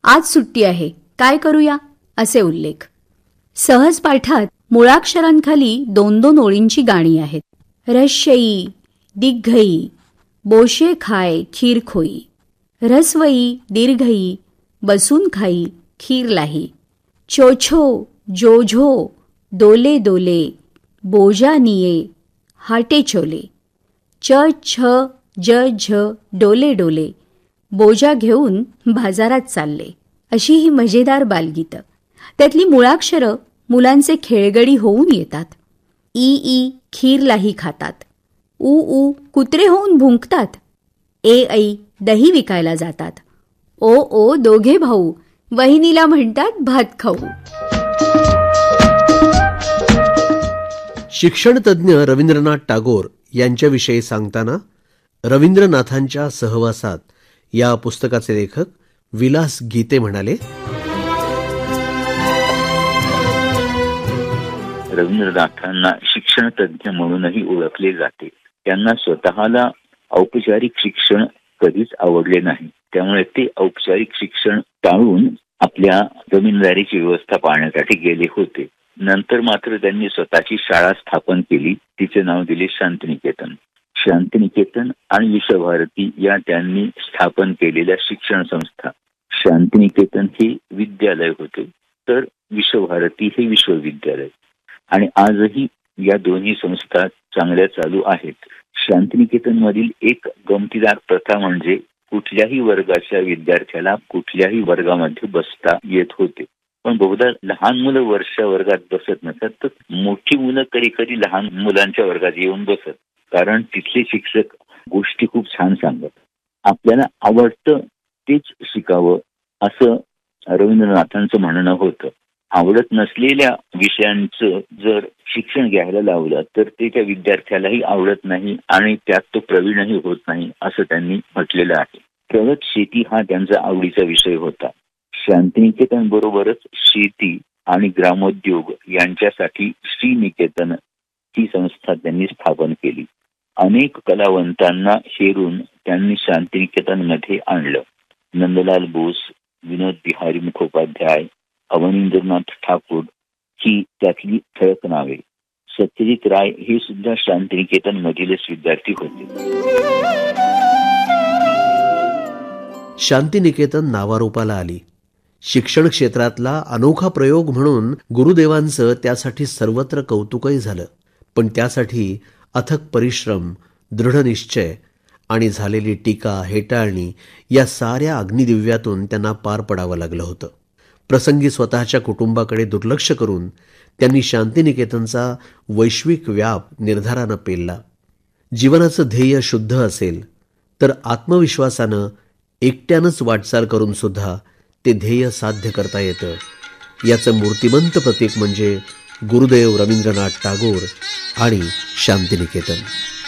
आज सुट्टी आहे, काय करूया, असे उल्लेख. सहज पाठात मुळाक्षरांखाली 2-2 ओळींची गाणी आहेत. रश्यई दिग्घई बोशे खाय खीर खोई, ऱ्हस्वई दीर्घई बसून खाई खीर लाही, चोछो जोझो दोले दोले बोजा निये हाटे चोले, च छ ज झ डोले डोले बोजा घेऊन बाजारात चालले. अशी ही मजेदार बालगीतं. त्यातली मुळाक्षरं मुलांचे खेळगडी होऊन येतात. ई ई खीर लाही खातात, ऊ ऊ कुत्रे होऊन भुंकतात, ए ऐ दही विकायला जातात, ओ ओ दोघे भाऊ वहिनीला म्हणतात भात खाऊ. शिक्षणतज्ञ रवींद्रनाथ टागोर यांच्याविषयी सांगताना रवींद्रनाथांच्या सहवासात या पुस्तकाचे लेखक विलास गीते म्हणाले, रवींद्रनाथांना शिक्षणतज्ञ म्हणूनही ओळखले जाते. त्यांना स्वतःला औपचारिक शिक्षण कधीच आवडले नाही. त्यामुळे ते औपचारिक शिक्षण टाळून आपल्या जमीनदारीची व्यवस्था पाहण्यासाठी गेले होते. नंतर मात्र त्यांनी स्वतःची शाळा स्थापन केली. तिचे नाव दिले शांतिनिकेतन. शांतिनिकेतन आणि विश्वभारती या त्यांनी स्थापन केलेल्या शिक्षण संस्था. शांतिनिकेतन हे विद्यालय होते, तर विश्वभारती हे विश्वविद्यालय. आणि आजही या दोन्ही संस्था चांगल्या चालू आहेत. शांतिनिकेतन मधील एक गमतीदार प्रथा म्हणजे कुठल्याही वर्गाच्या विद्यार्थ्याला कुठल्याही वर्गामध्ये बसता येत होते. पण बहुधा लहान मुलं वरच्या वर्गात बसत नसत, तर मोठी मुलं कधी कधी लहान मुलांच्या वर्गात येऊन बसत. कारण तिथले शिक्षक गोष्टी खूप छान सांगत. आपल्याला आवडतं तेच शिकावं असं रवींद्रनाथांचं म्हणणं होतं. आवडत नसलेल्या विषयांचं जर शिक्षण घ्यायला लावलं तर ते त्या विद्यार्थ्यालाही आवडत नाही आणि त्यात तो प्रवीणही होत नाही असं त्यांनी म्हटलेलं आहे. प्रगत शेती हा त्यांचा आवडीचा विषय होता. शांतिनिकेतन बरोबरच शेती आणि ग्रामोद्योग यांच्यासाठी श्रीनिकेतन ही संस्था त्यांनी स्थापन केली. अनेक कलावंतांना हेरून त्यांनी शांतिनिकेतन मध्ये आणलं. नंदलाल बोस, विनोद बिहारी मुखोपाध्याय, अवनींद्रनाथ ठाकूर ही त्यातली ठळक नावे. सत्यजित राय हे सुद्धा शांतिनिकेतन मधीलच विद्यार्थी होते. शांतिनिकेतन नावारूपाला आली. शिक्षण क्षेत्रातला अनोखा प्रयोग म्हणून गुरुदेवांचं त्यासाठी सर्वत्र कौतुकही झालं. पण त्यासाठी अथक परिश्रम, दृढनिश्चय आणि झालेली टीका, हेटाळणी या साऱ्या अग्निदिव्यातून त्यांना पार पडावं लागलं होतं. प्रसंगी स्वतःच्या कुटुंबाकडे दुर्लक्ष करून त्यांनी शांतिनिकेतनचा वैश्विक व्याप निर्धारानं पेलला. जीवनाचं ध्येय शुद्ध असेल तर आत्मविश्वासानं एकट्यानंच वाटचाल करून सुद्धा ते ध्येय साध्य करता येतं. याचं मूर्तिमंत प्रतीक म्हणजे गुरुदेव रवींद्रनाथ टागोर आणि शांतिनिकेतन.